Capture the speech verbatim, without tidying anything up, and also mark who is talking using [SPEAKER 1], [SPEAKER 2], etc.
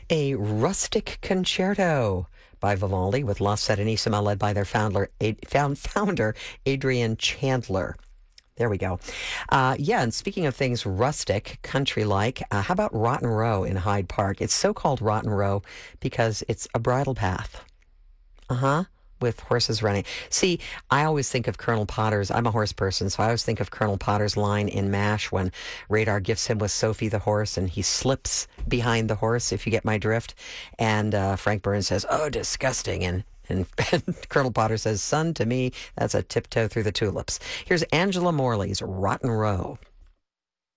[SPEAKER 1] A rustic concerto by Vivaldi with La Serenissima, led by their founder, Ad, found, founder Adrian Chandler. There we go. Uh, yeah, and speaking of things rustic, country-like, uh, how about Rotten Row in Hyde Park? It's so-called Rotten Row because it's a bridle path. Uh-huh. With horses running. See, I always think of Colonel Potter's, I'm a horse person, so I always think of Colonel Potter's line in MASH when Radar gifts him with Sophie the horse and he slips behind the horse, if you get my drift. And uh, Frank Burns says, oh, disgusting. And, and, and Colonel Potter says, son, to me, that's a tiptoe through the tulips. Here's Angela Morley's Rotten Row.